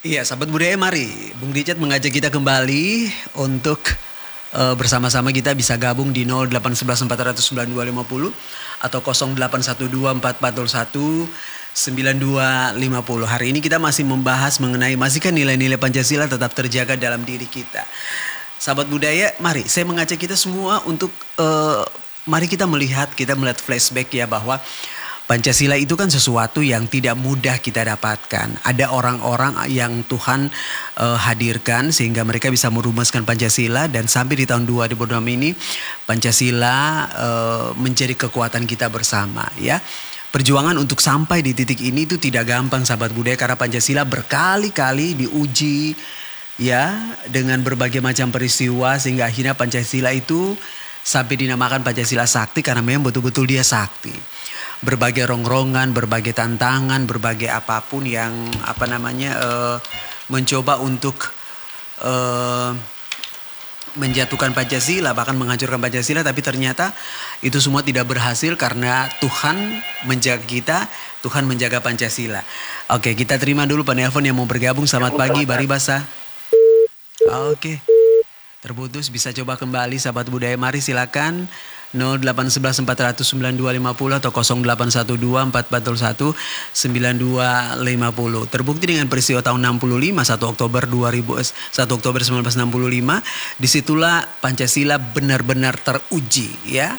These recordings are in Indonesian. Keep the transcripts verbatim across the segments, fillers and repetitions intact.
Iya, sahabat budaya, mari Bung Richard mengajak kita kembali untuk uh, bersama-sama kita bisa gabung di nol delapan satu satu empat nol sembilan dua lima nol atau nol delapan satu dua empat empat nol satu sembilan dua lima nol. Hari ini kita masih membahas mengenai masihkah nilai-nilai Pancasila tetap terjaga dalam diri kita. Sahabat budaya, mari saya mengajak kita semua untuk uh, mari kita melihat, kita melihat flashback ya, bahwa Pancasila itu kan sesuatu yang tidak mudah kita dapatkan. Ada orang-orang yang Tuhan uh, hadirkan sehingga mereka bisa merumuskan Pancasila, dan sampai di tahun dua ribu enam ini Pancasila uh, menjadi kekuatan kita bersama ya. Perjuangan untuk sampai di titik ini itu tidak gampang sahabat budaya, karena Pancasila berkali-kali diuji ya dengan berbagai macam peristiwa, sehingga akhirnya Pancasila itu sampai dinamakan Pancasila Sakti karena memang betul-betul dia sakti. Berbagai rongrongan, berbagai tantangan, berbagai apapun yang apa namanya uh, mencoba untuk uh, menjatuhkan Pancasila, bahkan menghancurkan Pancasila, tapi ternyata itu semua tidak berhasil karena Tuhan menjaga kita, Tuhan menjaga Pancasila. Oke, kita terima dulu penelpon yang mau bergabung. Selamat pagi, Baribasa. Oke, terputus, bisa coba kembali sahabat budaya. Mari silakan. nol delapan satu satu empat nol sembilan dua lima nol atau nol delapan satu dua empat empat nol satu sembilan dua lima nol. Terbukti dengan peristiwa tahun enam puluh lima, satu Oktober dua ribu, satu Oktober seribu sembilan ratus enam puluh lima, disitulah Pancasila benar-benar teruji ya.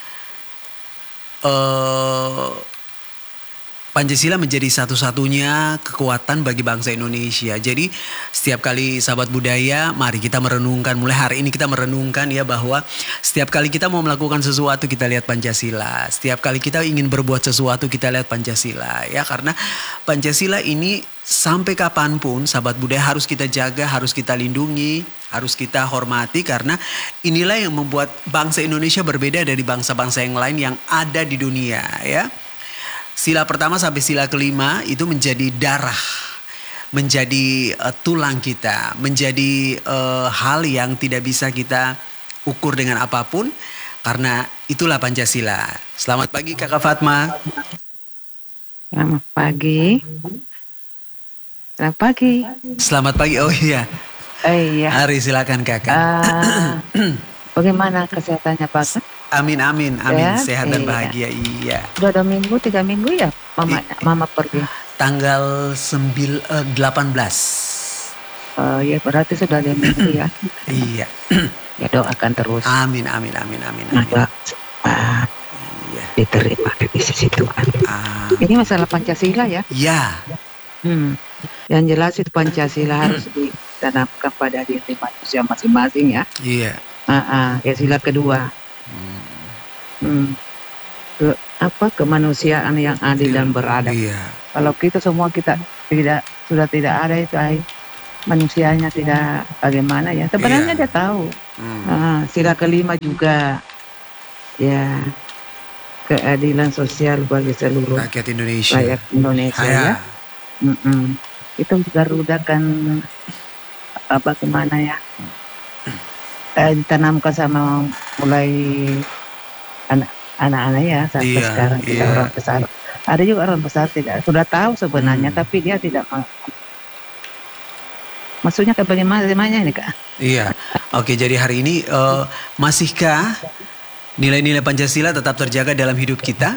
Uh, Pancasila menjadi satu-satunya kekuatan bagi bangsa Indonesia. Jadi setiap kali sahabat budaya, mari kita merenungkan. Mulai hari ini kita merenungkan ya, bahwa setiap kali kita mau melakukan sesuatu kita lihat Pancasila. Setiap kali kita ingin berbuat sesuatu kita lihat Pancasila ya. Karena Pancasila ini sampai kapanpun sahabat budaya harus kita jaga, harus kita lindungi, harus kita hormati. Karena inilah yang membuat bangsa Indonesia berbeda dari bangsa-bangsa yang lain yang ada di dunia ya. Sila pertama sampai sila kelima itu menjadi darah, menjadi uh, tulang kita, menjadi uh, hal yang tidak bisa kita ukur dengan apapun, karena itulah Pancasila. Selamat pagi Kakak Fatma. Selamat pagi. Selamat pagi. Selamat pagi. Oh iya. Eh, iya. Hari silakan Kakak. Uh, bagaimana kesehatannya Pak? Amin amin amin, Ya, sehat dan iya. bahagia. Iya. Udah dua minggu, tiga minggu ya mama I, mama pergi. Tanggal sembil, uh, delapan belas. Uh, ya berarti sudah lima minggu ya. Iya. Ya doakan terus. Amin amin amin amin. amin. Nah, uh, iya. Diterima di sisi Tuhan. Ah. Ini masalah Pancasila ya. Ya. Hmm. Yang jelas itu Pancasila harus ditanamkan pada diri manusia masing-masing ya. Iya. Uh, uh, ya sila kedua. Hmm. Ke, apa kemanusiaan yang adil dan beradab. Iya. Kalau kita semua kita tidak sudah tidak ada itu, ay, manusianya tidak bagaimana ya. Sebenarnya iya. dia tahu. Hmm. Uh, sila kelima juga ya, keadilan sosial bagi seluruh Rakyat Indonesia. rakyat Indonesia Saya. ya. Mm-mm. Itu Garuda kan apa kemana ya? Eh, ditanamkan sama mulai anak anak-anak ya sampai Iya, sekarang kita iya. orang besar. Ada juga orang besar tidak sudah tahu sebenarnya, Hmm. tapi dia tidak mau. Maksudnya ke bagaimana ini Kak? Iya. Oke, jadi hari ini uh, masihkah nilai-nilai Pancasila tetap terjaga dalam hidup kita?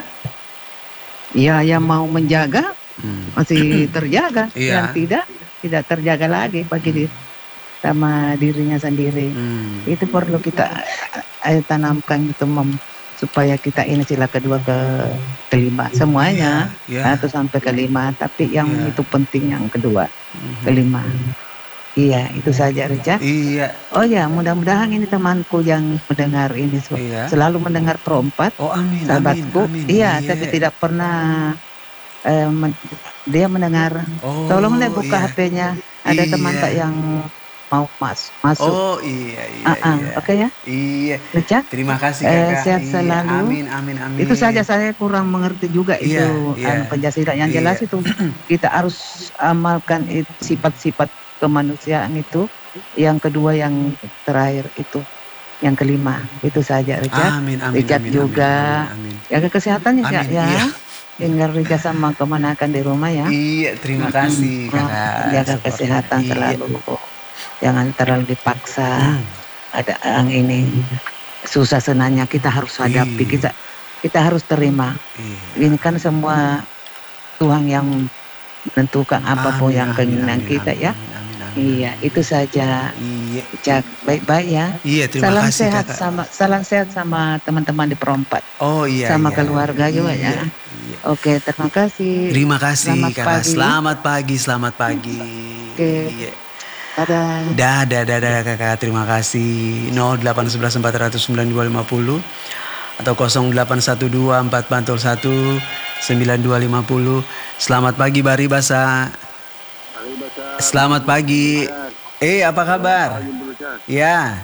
Ya, yang mau menjaga Hmm. masih terjaga, Iya. yang tidak tidak terjaga lagi bagi diri sama dirinya sendiri. Hmm. Itu perlu kita eh, tanamkan gitu, mem, supaya kita ini sila kedua ke kelima semuanya Iya, iya. atau sampai kelima, tapi yang Iya. itu penting yang kedua, Mhm. kelima. Iya, itu saja Richard. Iya. Oh ya, mudah-mudahan ini temanku yang mendengar ini Iya. selalu mendengar Pro empat, Oh amin, amin, sahabatku. amin. Iya, Iya. tapi tidak pernah eh, men- dia mendengar. Oh, Tolong deh buka iya. H P-nya. Ada Iya. teman tak yang mau mas masuk. Oh iya iya Ah, ah, iya. oke ya. Iya. Richard, Terima kasih eh, Kakak. sehat Iya, selalu. Amin amin amin. Itu saja, saya kurang mengerti juga Iya, itu iya. anu, Pancasila. Yang Iya. jelas itu kita harus amalkan it- sifat-sifat kemanusiaan itu. Yang kedua, yang terakhir itu, yang kelima. Itu saja Richard. Amin amin Richard amin. juga Amin. amin. jaga kesehatannya Amin. ya. Iya. Tinggal Rika sama kemenakan di rumah ya. Iya, terima Mm-mm. kasih Oh, kakak jaga supportnya. kesehatan Iya. selalu. Jangan terlalu dipaksa. Hmm, Ada yang ini susah senangnya kita harus hadapi. iya, Kita kita harus terima. iya. Ini kan semua Tuhan yang menentukan apapun Amin, yang amin, keinginan amin, kita amin, ya. amin, amin, amin, Iya, amin. itu saja. Iya, Cak, baik-baik ya. iya, terima Salam kasih sehat kakak. sama salam sehat sama teman-teman di Perompak, Oh iya, sama iya, keluarga juga iya, ya. iya. Oke, terima kasih. Terima kasih Selamat kakak. pagi. Selamat pagi, selamat pagi. Oke, Iya. dadah. Dadah, dadah kakak. Terima kasih. nol delapan satu satu empat nol sembilan dua lima nol atau nol delapan satu dua empat empat nol satu sembilan dua lima nol. Selamat pagi Bari Basa. Selamat pagi. Eh, apa kabar? Ya.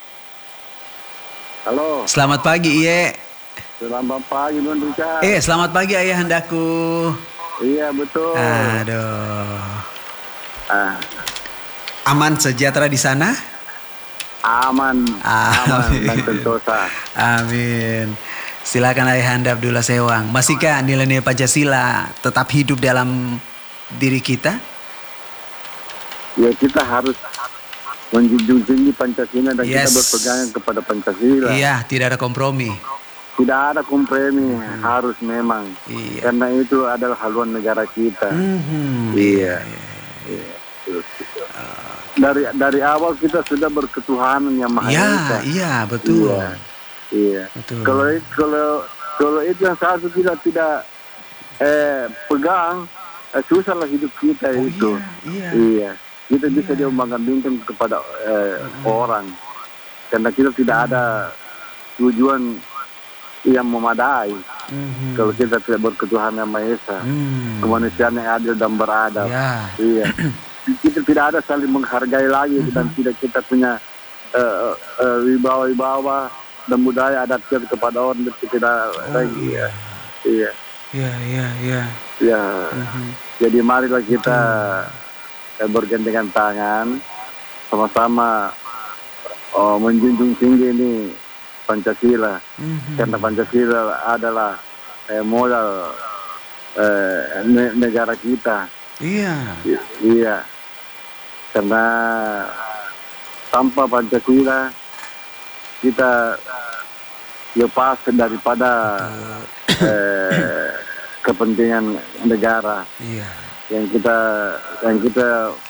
Halo, Selamat pagi, Iye. selamat pagi Bang Richard. Eh, selamat pagi ayahandaku. Iya betul. Aduh. Ah, Aman sejahtera di sana? aman, aman Amin. dan sentosa. Amin. Silakan Ayahanda Abdullah Sewang. Masihkah nilai-nilai Pancasila tetap hidup dalam diri kita? Ya kita harus menjunjung tinggi Pancasila dan kita Yes. berpegangan kepada Pancasila. Iya, tidak ada kompromi. Tidak ada kompromi, harus memang. Iya. Karena itu adalah haluan negara kita. Mhm, Iya. iya. Iya. Dari dari awal kita sudah berketuhanan yang Maha Iya, Esa. iya, betul. Iya. Iya. Betul. Kalau itu kalau kalau itu yang satu tidak tidak eh, pegang, eh, susahlah hidup kita Oh, itu. iya, iya. Iya. Kita bisa diumbang-ambingkan kepada eh, orang, karena kita tidak ada tujuan yang memadai. Mhm. Kalau kita tidak berketuhanan yang Maha Esa, Hmm. kemanusiaan yang adil dan beradab. Ya. Iya. Kita tidak ada saling menghargai lagi dan tidak kita punya eh, eh, wibawa-wibawa dan budaya adat kita kepada orang itu tidak lagi. iya. Iya. Iya, iya, iya. Ya. Mhm. Jadi marilah kita eh, bergandengan tangan sama-sama oh, menjunjung tinggi ini Pancasila. Mhm. Karena Pancasila adalah eh, modal eh, ne- negara kita. Iya. I- iya. Karena tanpa Pancasila kita lepas daripada eh, kepentingan negara Iya. yang kita yang kita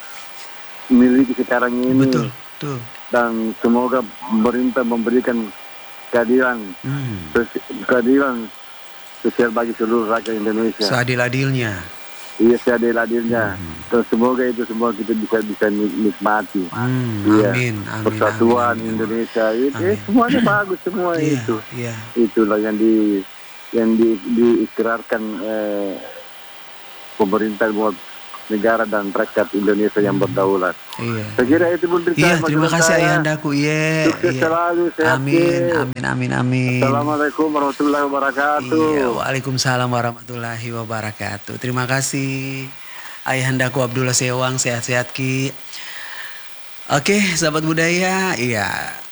miliki sekarang ini. Betul, betul. Dan semoga pemerintah memberikan keadilan Hmm. sos- keadilan sosial bagi seluruh rakyat Indonesia. Seadil-adilnya. Iya, seadil-adilnya. Dan semoga itu semua kita bisa bisa ni- nikmati. Hmm, Iya. amin, amin, Persatuan amin, amin. Indonesia itu Amin. eh, semuanya bagus semua Iya, itu. iya. Itulah yang di yang di, diikrarkan eh, pemerintah buat negara dan rakyat Indonesia yang berdaulat. Iya. Saya kira itu Bung Richard, Iya, terima maksud kasih saya. Ayahandaku. Iya, Sukses iya. selalu, sehat. Amin, amin, amin, amin. Assalamualaikum warahmatullahi wabarakatuh. Iya, waalaikumsalam warahmatullahi wabarakatuh. Terima kasih Ayahandaku Abdullah Sewang, sehat-sehat Ki. Oke, sahabat budaya, iya.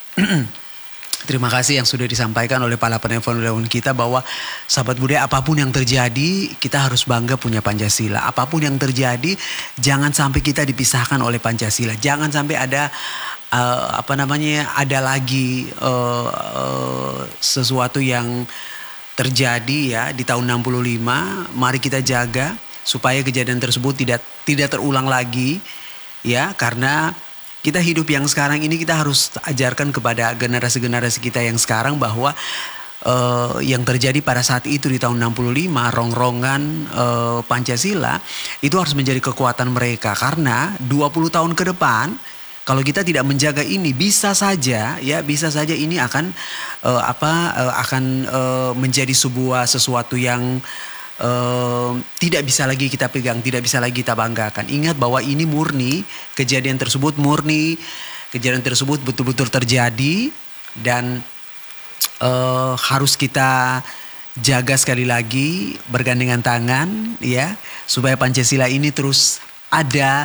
Terima kasih yang sudah disampaikan oleh para penelpon-penelpon kita bahwa sahabat budaya apapun yang terjadi kita harus bangga punya Pancasila. Apapun yang terjadi jangan sampai kita dipisahkan oleh Pancasila. Jangan sampai ada uh, apa namanya ada lagi uh, uh, sesuatu yang terjadi ya di tahun enam puluh lima. Mari kita jaga supaya kejadian tersebut tidak tidak terulang lagi ya, karena kita hidup yang sekarang ini kita harus ajarkan kepada generasi-generasi kita yang sekarang bahwa uh, yang terjadi pada saat itu di tahun enam puluh lima rongrongan uh, Pancasila itu harus menjadi kekuatan mereka, karena dua puluh tahun ke depan kalau kita tidak menjaga ini bisa saja ya bisa saja ini akan uh, apa uh, akan uh, menjadi sebuah sesuatu yang Uh, tidak bisa lagi kita pegang, tidak bisa lagi kita banggakan. Ingat bahwa ini murni, kejadian tersebut murni, kejadian tersebut betul-betul terjadi dan uh, harus kita jaga sekali lagi, bergandengan tangan ya, supaya Pancasila ini terus ada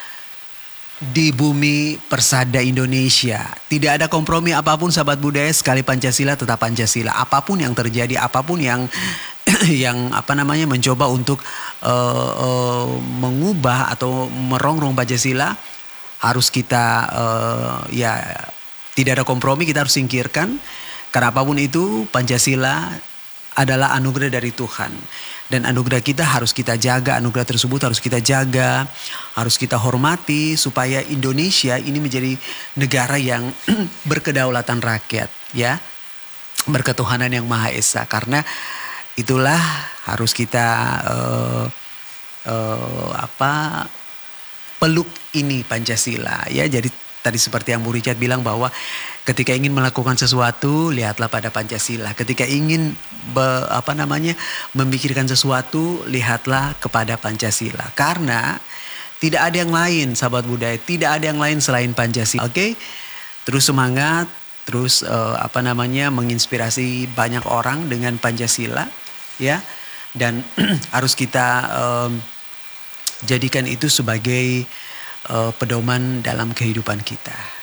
di bumi persada Indonesia. Tidak ada kompromi apapun sahabat budaya, sekali Pancasila tetap Pancasila. Apapun yang terjadi, apapun yang yang apa namanya mencoba untuk uh, uh, mengubah atau merongrong Pancasila, harus kita uh, ya tidak ada kompromi, kita harus singkirkan. Karena apapun itu Pancasila adalah anugerah dari Tuhan. Dan anugerah kita harus kita jaga, anugerah tersebut harus kita jaga, harus kita hormati supaya Indonesia ini menjadi negara yang berkedaulatan rakyat, ya, berketuhanan yang Maha Esa. Karena itulah harus kita uh, uh, apa peluk ini Pancasila, ya. Jadi tadi seperti yang Bu Richard bilang bahwa ketika ingin melakukan sesuatu, lihatlah pada Pancasila. Ketika ingin be, apa namanya memikirkan sesuatu, lihatlah kepada Pancasila. Karena tidak ada yang lain, sahabat budaya, tidak ada yang lain selain Pancasila. Oke, okay? Terus semangat, terus uh, apa namanya menginspirasi banyak orang dengan Pancasila, ya. Dan harus kita um, jadikan itu sebagai uh, pedoman dalam kehidupan kita.